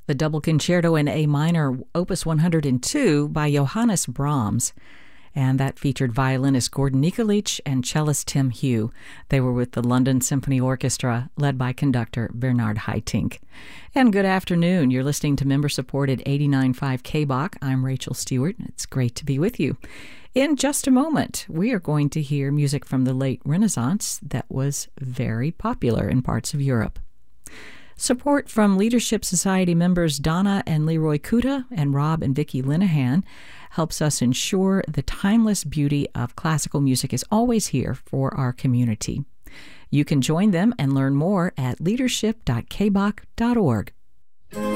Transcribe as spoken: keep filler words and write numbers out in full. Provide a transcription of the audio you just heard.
the double concerto in A minor, Opus one hundred two by Johannes Brahms. And that featured violinist Gordon Nikolic and cellist Tim Hugh. They were with the London Symphony Orchestra, led by conductor Bernard Haitink. And good afternoon. You're listening to member-supported eighty-nine point five K B O C. I'm Rachel Stewart. It's great to be with you. In just a moment, we are going to hear music from the late Renaissance that was very popular in parts of Europe. Support from Leadership Society members Donna and Leroy Kuta and Rob and Vicki Linehan helps us ensure the timeless beauty of classical music is always here for our community. You can join them and learn more at leadership dot k b o c dot org.